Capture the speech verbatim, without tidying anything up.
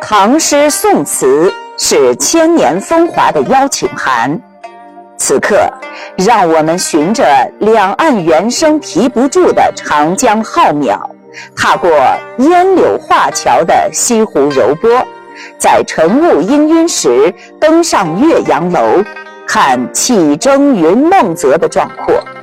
唐诗宋词是千年风华的邀请函。此刻，让我们循着两岸猿声啼不住的长江浩渺，踏过烟柳画桥的西湖柔波，在晨雾氤氲时登上岳阳楼，看气蒸云梦泽的壮阔。